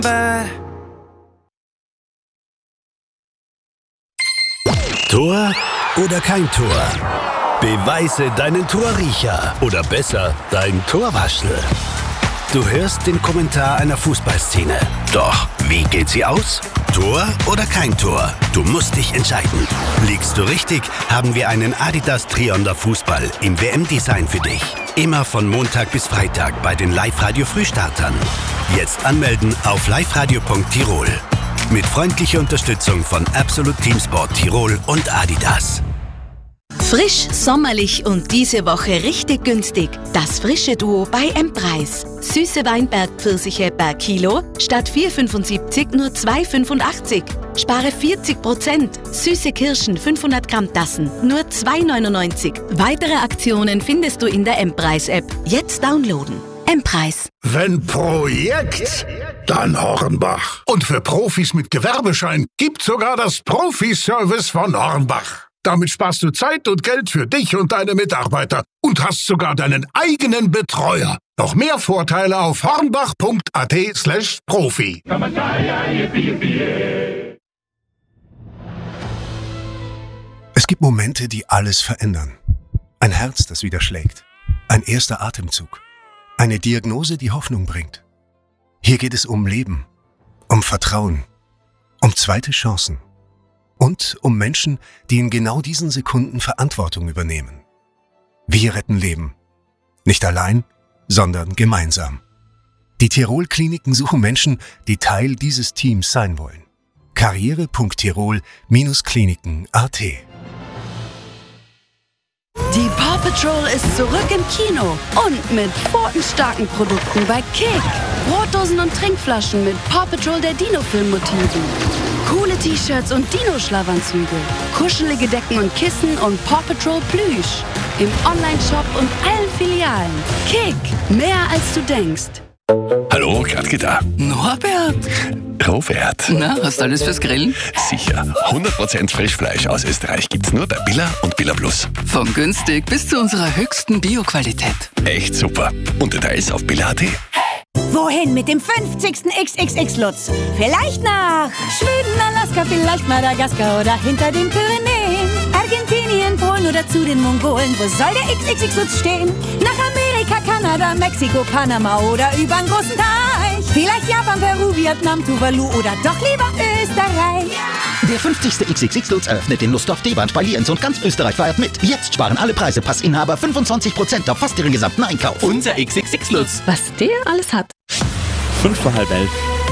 Tor oder kein Tor? Beweise deinen Torriecher oder besser, dein Torwaschel. Du hörst den Kommentar einer Fußballszene. Doch, wie geht sie aus? Tor oder kein Tor? Du musst dich entscheiden. Liegst du richtig, haben wir einen Adidas Trionder Fußball im WM-Design für dich. Immer von Montag bis Freitag bei den Live-Radio-Frühstartern. Jetzt anmelden auf liveradio.tirol. Mit freundlicher Unterstützung von Absolut Teamsport Tirol und Adidas. Frisch, sommerlich und diese Woche richtig günstig. Das frische Duo bei M-Preis. Süße Weinbergpfirsiche per Kilo statt 4,75 nur 2,85. Spare 40%. Süße Kirschen 500 Gramm Tassen nur 2,99. Weitere Aktionen findest du in der M-Preis-App. Jetzt downloaden. M-Preis. Wenn Projekt, dann Hornbach. Und für Profis mit Gewerbeschein gibt's sogar das Profi-Service von Hornbach. Damit sparst du Zeit und Geld für dich und deine Mitarbeiter und hast sogar deinen eigenen Betreuer. Noch mehr Vorteile auf hornbach.at/profi. Es gibt Momente, die alles verändern. Ein Herz, das wieder schlägt. Ein erster Atemzug. Eine Diagnose, die Hoffnung bringt. Hier geht es um Leben, um Vertrauen, um zweite Chancen. Und um Menschen, die in genau diesen Sekunden Verantwortung übernehmen. Wir retten Leben. Nicht allein, sondern gemeinsam. Die Tirol-Kliniken suchen Menschen, die Teil dieses Teams sein wollen. karriere.tirol-kliniken.at. Die Paw Patrol ist zurück im Kino und mit pfotenstarken Produkten bei Kick. Brotdosen und Trinkflaschen mit Paw Patrol der Dino-Film-Motiven. Coole T-Shirts und Dino-Schlafanzüge. Kuschelige Decken und Kissen und Paw Patrol Plüsch. Im Online-Shop und allen Filialen. Kick, mehr als du denkst. Hallo, Gradke da. Norbert! Robert. Na, hast du alles fürs Grillen? Sicher. 100% Frischfleisch aus Österreich gibt's nur bei Billa und Billa Plus. Von günstig bis zu unserer höchsten Bio-Qualität. Echt super. Und Details auf billa.at. Wohin mit dem 50. XXX-Lutz? Vielleicht nach Schweden, Alaska, vielleicht Madagaskar oder hinter den Pyrenäen. Argentinien, Polen oder zu den Mongolen. Wo soll der XXX-Lutz stehen? Nach Amerika, Kanada, Mexiko, Panama oder übern großen Teich. Vielleicht Japan, Peru, Vietnam, Tuvalu oder doch lieber Österreich. Der 50. XXX-Lutz eröffnet in Lustdorf, Deband, bei Lienz und ganz Österreich feiert mit. Jetzt sparen alle Preise, Passinhaber 25% auf fast ihren gesamten Einkauf. Unser XXX-Lutz. Was der alles hat. 11:05.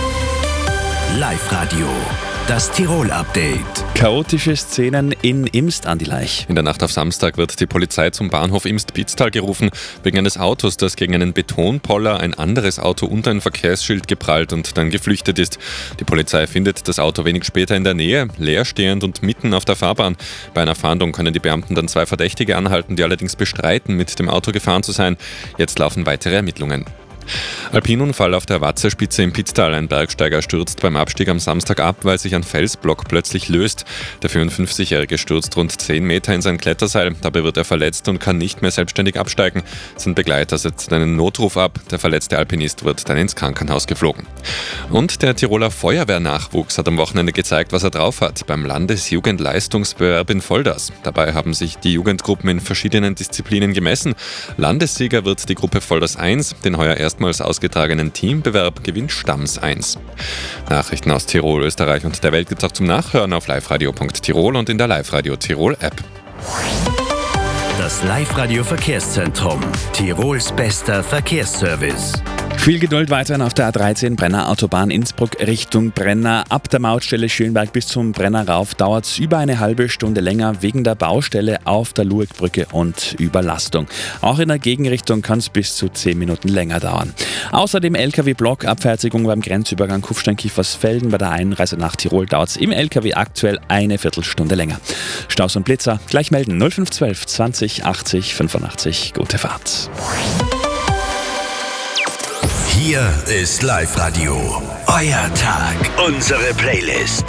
Live-Radio. Das Tirol-Update. Chaotische Szenen in Imst an die Laich. In der Nacht auf Samstag wird die Polizei zum Bahnhof Imst-Pitztal gerufen, wegen eines Autos, das gegen einen Betonpoller ein anderes Auto unter ein Verkehrsschild geprallt und dann geflüchtet ist. Die Polizei findet das Auto wenig später in der Nähe, leerstehend und mitten auf der Fahrbahn. Bei einer Fahndung können die Beamten dann 2 Verdächtige anhalten, die allerdings bestreiten, mit dem Auto gefahren zu sein. Jetzt laufen weitere Ermittlungen. Alpinunfall auf der Watserspitze im Pitztal. Ein Bergsteiger stürzt beim Abstieg am Samstag ab, weil sich ein Felsblock plötzlich löst. Der 54-Jährige stürzt rund 10 Meter in sein Kletterseil. Dabei wird er verletzt und kann nicht mehr selbstständig absteigen. Sein Begleiter setzt einen Notruf ab. Der verletzte Alpinist wird dann ins Krankenhaus geflogen. Und der Tiroler Feuerwehrnachwuchs hat am Wochenende gezeigt, was er drauf hat, beim Landesjugendleistungsbewerb in Volders. Dabei haben sich die Jugendgruppen in verschiedenen Disziplinen gemessen. Landessieger wird die Gruppe Volders 1, den heuer erstmals ausgetragenen Teambewerb gewinnt Stamms 1. Nachrichten aus Tirol, Österreich und der Welt gibt's auch zum Nachhören auf liveradio.tirol und in der Live-Radio Tirol App. Das Live-Radio Verkehrszentrum. Tirols bester Verkehrsservice. Viel Geduld weiterhin auf der A13 Brenner Autobahn Innsbruck Richtung Brenner. Ab der Mautstelle Schönberg bis zum Brenner rauf dauert es über eine halbe Stunde länger wegen der Baustelle auf der Luegbrücke und Überlastung. Auch in der Gegenrichtung kann es bis zu 10 Minuten länger dauern. Außerdem LKW-Block, Abfertigung beim Grenzübergang Kufstein-Kiefersfelden. Bei der Einreise nach Tirol dauert es im LKW aktuell eine Viertelstunde länger. Staus und Blitzer gleich melden 0512 20 80 85. Gute Fahrt. Hier ist Live-Radio. Euer Tag, unsere Playlist.